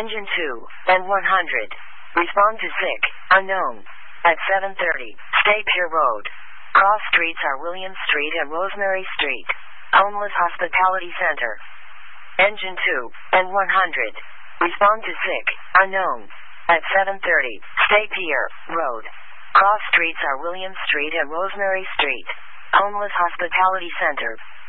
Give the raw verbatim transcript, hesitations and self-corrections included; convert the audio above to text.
Engine two, N one hundred. Respond to sick, unknown. At seven thirty, State Pier Road. Cross streets are William Street and Rosemary Street. Homeless Hospitality Center. Engine two, N one hundred. Respond to sick, unknown. At seven thirty, State Pier Road. Cross streets are William Street and Rosemary Street. Homeless Hospitality Center.